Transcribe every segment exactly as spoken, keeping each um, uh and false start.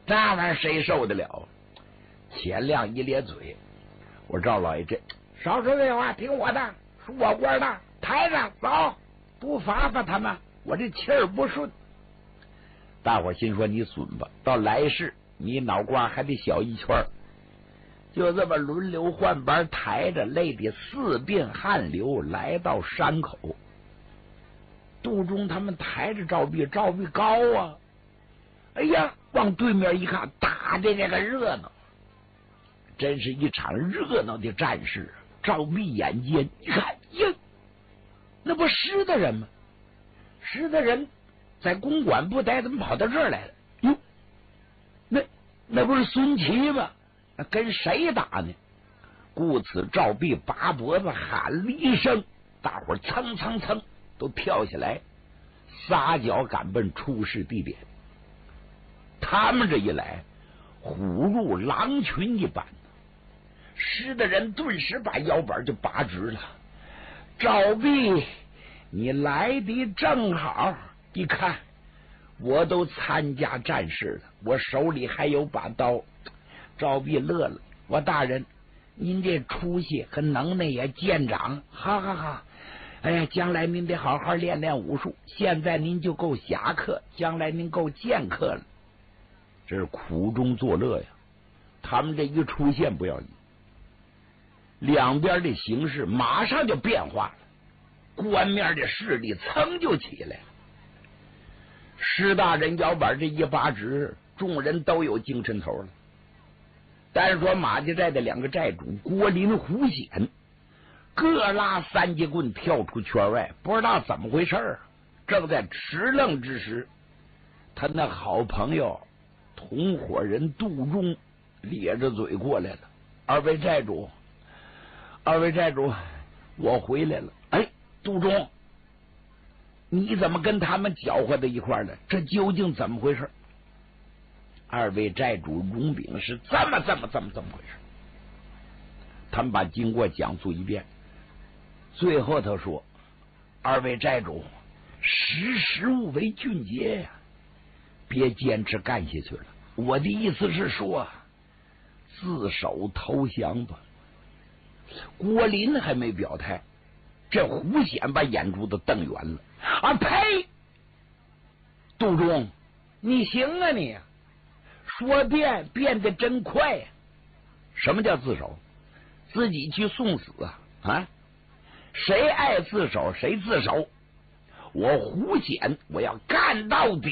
这玩意儿谁受得了？钱亮一咧嘴，我赵老爷这少说这话，听我的，是我官的，抬着走，不罚罚他们，我这气儿不顺。大伙心说你损吧，到来世你脑瓜还得小一圈。就这么轮流换班抬着，累得四鬓汗流，来到山口。杜忠他们抬着赵壁，赵壁高啊，哎呀，往对面一看，打的这个热闹，真是一场热闹的战事。赵壁眼尖一看，呀，那不施大人吗？施大人在公馆不待，怎么跑到这儿来了？哟，那那不是孙琦吗？那跟谁打呢？故此赵壁拔脖子喊了一声，大伙儿蹭蹭蹭都跳下来，撒脚赶奔出事地点。他们这一来，虎入狼群一般，施的人顿时把腰板就拔直了。赵壁，你来的正好，一看我都参加战事了，我手里还有把刀。赵壁乐了，我大人，您这出息和能耐也见长，哈哈哈！哎呀，将来您得好好练练武术，现在您就够侠客，将来您够剑客了。这是苦中作乐呀！他们这一出现不要紧，两边的形势马上就变化了，官面的势力噌就起来了。施大人腰板这一拔直，众人都有精神头了。但是说马家寨的两个寨主郭林、胡显各拉三节棍跳出圈外，不知道怎么回事啊！正在迟愣之时，他那好朋友同伙人杜忠咧着嘴过来了：“二位寨主，二位寨主，我回来了。”哎，杜忠，你怎么跟他们搅和在一块儿了？这究竟怎么回事？二位寨主荣炳是这么这么这么这么回事。他们把经过讲述一遍，最后他说：“二位寨主，识时务为俊杰呀，别坚持干下去了。我的意思是说，自首投降吧。”郭林还没表态，这胡显把眼珠子瞪圆了。啊呸！杜忠，你行啊你！说变变得真快呀！什么叫自首？自己去送死啊！啊，谁爱自首谁自首。我胡显，我要干到底。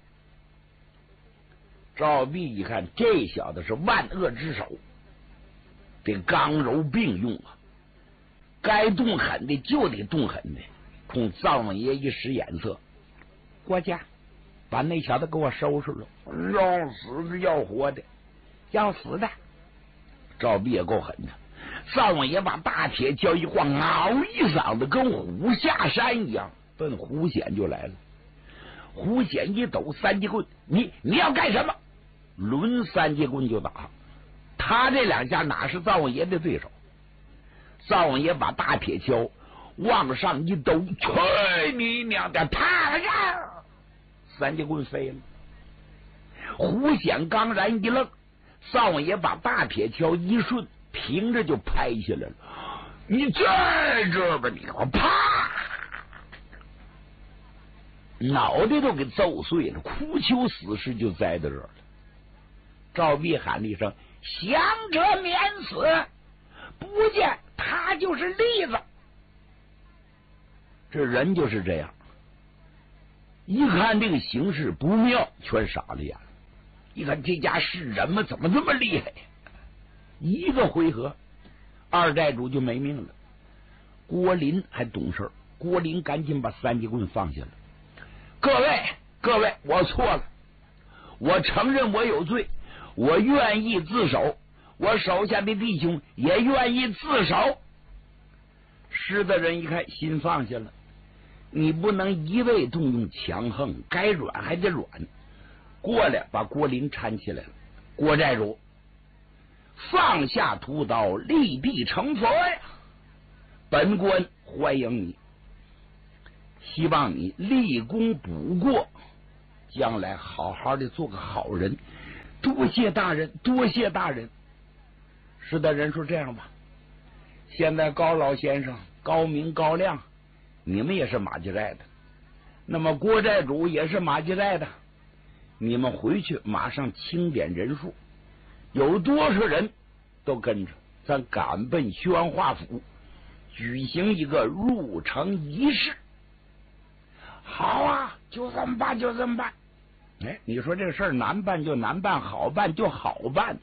赵壁一看，这小子是万恶之首，得刚柔并用啊！该动狠的就得动狠的。冲灶王爷一使眼色，郭家。把那小子给我收拾了，要死的要活的，要死的。赵壁也够狠的，灶王爷把大铁锹一晃，嗷一嗓子，跟虎下山一样，奔胡显就来了。胡显一抖三节棍，你你要干什么？抡三节棍就打。他这两下哪是灶王爷的对手？灶王爷把大铁锹往上一抖，去你娘的，啪呀！三节棍飞了。胡显刚然一愣，灶王爷把大铁锹一顺，平着就拍下来了。你在这吧，你我啪，脑袋都给揍碎了，哭求死尸就栽在这儿了。赵壁喊了一声：“降者免死！”不见他就是例子。这人就是这样，一看这个形势不妙，全傻了眼了。一看这家是人吗？怎么这么厉害？一个回合，二寨主就没命了。郭林还懂事，郭林赶紧把三节棍放下了。各位，各位，我错了，我承认我有罪，我愿意自首，我手下的弟兄也愿意自首。施的人一看，心放下了。你不能一味动用强横，该软还得软。过来把郭林搀起来了。郭寨主，放下屠刀，立地成佛呀！本官欢迎你，希望你立功补过，将来好好的做个好人， 多谢大人，多谢大人。石大人说：“这样吧，现在高老先生、高明、高亮，你们也是马家寨的，那么郭寨主也是马家寨的，你们回去马上清点人数，有多少人都跟着，咱赶奔宣化府，举行一个入城仪式。”好啊，就这么办，就这么办。哎，你说这事儿难办就难办，好办就好办。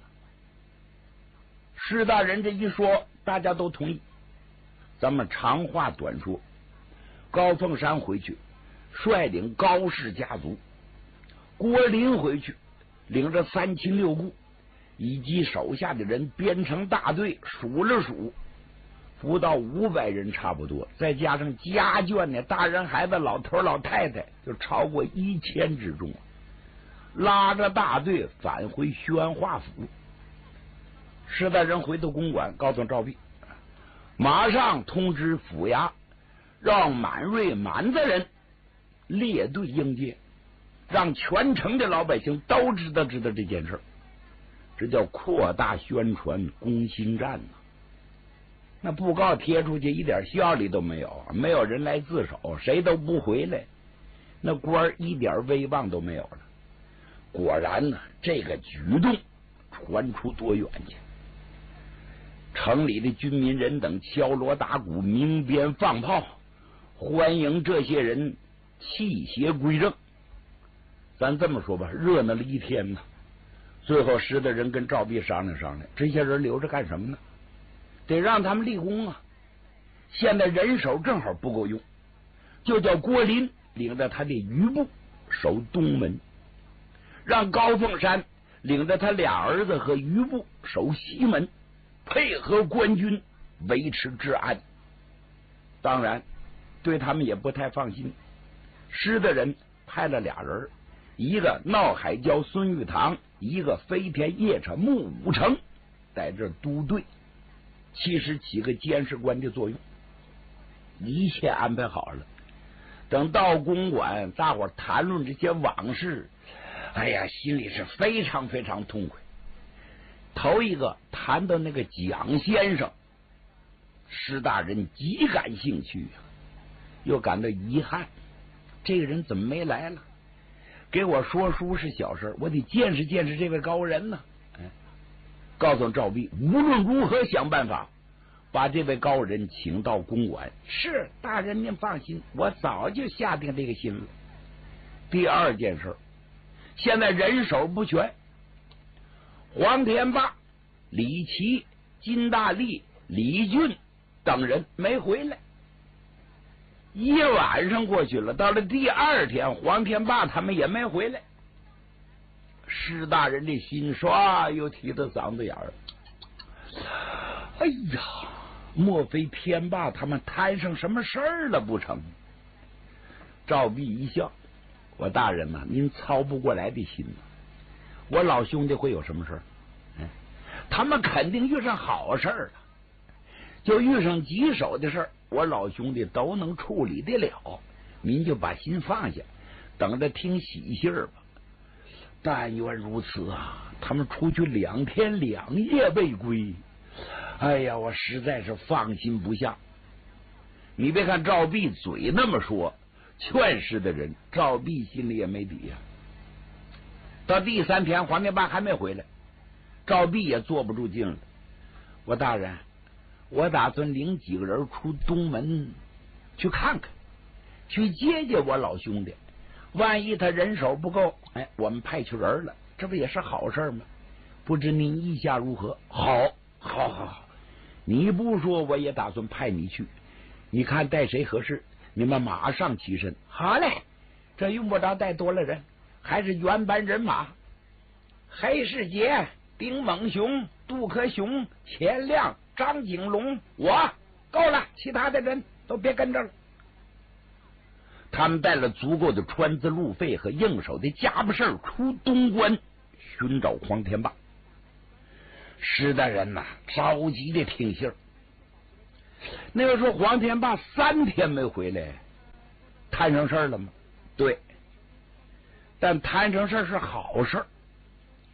施大人这一说，大家都同意。咱们长话短说，高凤山回去率领高氏家族，郭林回去领着三亲六故以及手下的人编成大队，数了数，不到五百人差不多，再加上家眷呢，大人孩子老头老太太，就超过一千之众，拉着大队返回宣化府。石大人回到公馆，告诉赵弼，马上通知府衙，让满瑞满子人列队迎接，让全城的老百姓都知道知道这件事，这叫扩大宣传攻心战呢。那布告贴出去一点效力都没有，没有人来自首，谁都不回来，那官一点威望都没有了。果然呢，这个举动传出多远去，城里的军民人等敲锣打鼓，鸣鞭放炮，欢迎这些人弃邪归正。咱这么说吧，热闹了一天呢。最后石大人跟赵弼商量商量，这些人留着干什么呢？得让他们立功啊！现在人手正好不够用，就叫郭林领着他的余部守东门，让高凤山领着他俩儿子和余部守西门，配合官军维持治安。当然对他们也不太放心，施的人派了俩人，一个闹海椒孙玉堂，一个飞天夜叉穆武成，在这督队，其实起个监视官的作用。一切安排好了，等到公馆，大伙谈论这些往事，哎呀，心里是非常非常痛快。头一个谈到那个蒋先生，施大人极感兴趣啊，又感到遗憾，这个人怎么没来了？给我说书是小事，我得见识见识这位高人呢。哎，告诉赵弼，无论如何想办法把这位高人请到公馆。是大人您放心，我早就下定这个心了。第二件事，现在人手不全，黄天霸、李琦、金大力、李俊等人没回来。一晚上过去了，到了第二天，黄天霸他们也没回来。施大人的心唰又提到嗓子眼儿，哎呀，莫非天霸他们摊上什么事儿了不成？赵弼一笑，我大人呐、啊，您操不过来的心呐、啊。我老兄弟会有什么事儿？哎，他们肯定遇上好事儿了，就遇上棘手的事儿，我老兄弟都能处理得了。您就把心放下，等着听喜信儿吧。但愿如此啊！他们出去两天两夜未归，哎呀，我实在是放心不下。你别看赵弼嘴那么说，劝世的人，赵弼心里也没底呀、啊。到第三天，黄天霸还没回来，赵弼也坐不住劲了。我大人，我打算领几个人出东门去看看，去接接我老兄弟。万一他人手不够，哎，我们派去人了，这不也是好事吗？不知您意下如何？好，好，好，好！你不说，我也打算派你去。你看带谁合适？你们马上起身。好嘞，这用不着带多了人，还是原班人马。黑世杰、丁猛雄、杜克雄、钱亮、张景龙，我够了，其他的人都别跟着了。他们带了足够的川资路费和应手的家伙事儿出东关寻找黄天霸。施大人呐、啊，着急的听信儿。那个说黄天霸三天没回来，摊上事儿了吗？对，但摊上事儿是好事儿，